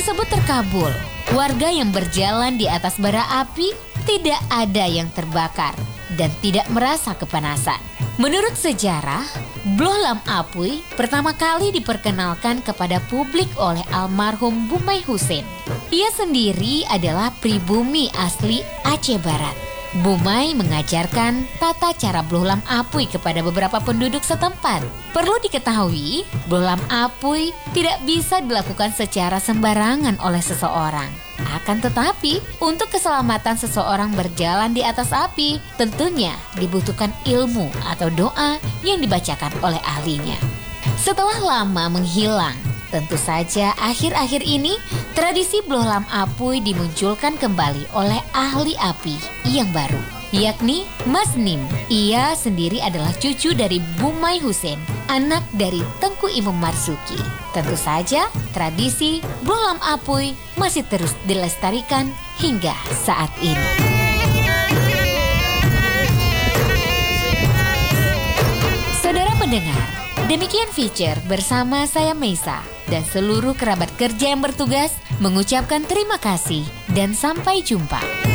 tersebut terkabul. Warga yang berjalan di atas bara api tidak ada yang terbakar dan tidak merasa kepanasan. Menurut sejarah, Blok Lam Apui pertama kali diperkenalkan kepada publik oleh almarhum Bumai Husin. Ia sendiri adalah pribumi asli Aceh Barat. Bumai mengajarkan tata cara Blok Lam Apui kepada beberapa penduduk setempat. Perlu diketahui, Blok Lam Apui tidak bisa dilakukan secara sembarangan oleh seseorang. Akan tetapi, untuk keselamatan seseorang berjalan di atas api, tentunya dibutuhkan ilmu atau doa yang dibacakan oleh ahlinya. Setelah lama menghilang, tentu saja akhir-akhir ini tradisi Blok Lam Apui dimunculkan kembali oleh ahli api yang baru, yakni Mas Nim. Ia sendiri adalah cucu dari Bumai Husin, anak dari Tengku Imam Marzuki. Tentu saja tradisi Blok Lam Apui masih terus dilestarikan hingga saat ini. Saudara pendengar, demikian feature bersama saya Meisa dan seluruh kerabat kerja yang bertugas mengucapkan terima kasih dan sampai jumpa.